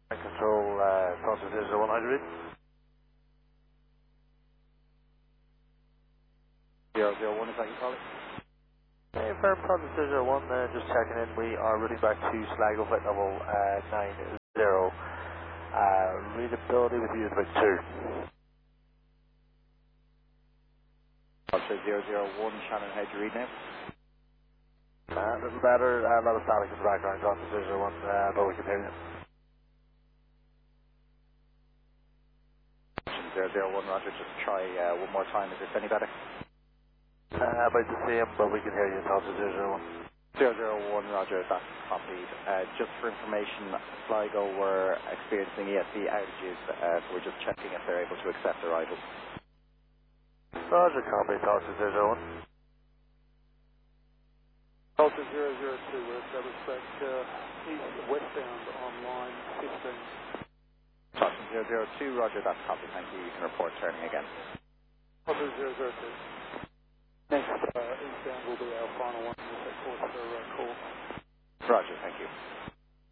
Control, Process 100. 001, is that you call it? Hey, firm Process 1, just checking in. We are routing back to Sligo flight level 90. Readability with you is about 2. Ultra 001, Shannon, how do you read now? A little better, a lot of static in the background, Process 1, but we can hear you. 001, Roger, just try one more time. Is this any better? About the same, but we can hear you, Process 1. 001, Roger, that's copied. Just for information, Sligo were experiencing ESC outages, so we're just checking if they're able to accept arrival. Roger, copy, Process 1. Delta 002, we're established back east westbound on line 15. Caution 002, Roger, that's copied. Thank you. You can report turning again. Delta 002. Next eastbound will be our final one with that course for call. Roger, thank you.